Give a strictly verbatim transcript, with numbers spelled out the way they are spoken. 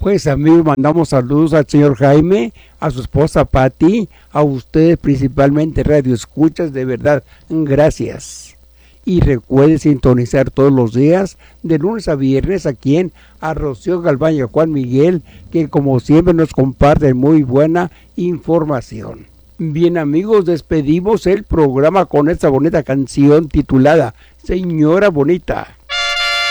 Pues amigos, mandamos saludos al señor Jaime, a su esposa Patti, a ustedes principalmente Radio Escuchas, de verdad, gracias. Y recuerde sintonizar todos los días, de lunes a viernes, aquí en a Rocío Galván y a Juan Miguel, que como siempre nos comparten muy buena información. Bien amigos, despedimos el programa con esta bonita canción titulada Señora Bonita.